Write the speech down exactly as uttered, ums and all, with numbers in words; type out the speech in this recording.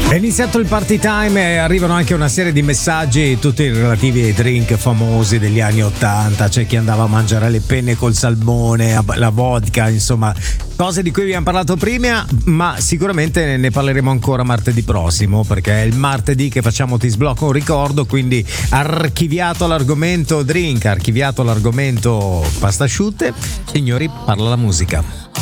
È iniziato il party time e arrivano anche una serie di messaggi, tutti relativi ai drink famosi degli anni ottanta. C'è chi andava a mangiare le penne col salmone, la vodka, insomma, cose di cui abbiamo parlato prima, ma sicuramente ne parleremo ancora martedì prossimo, perché è il martedì che facciamo Ti sblocco un ricordo, quindi archiviato l'argomento drink, archiviato l'argomento pasta asciutte, signori, parla la musica.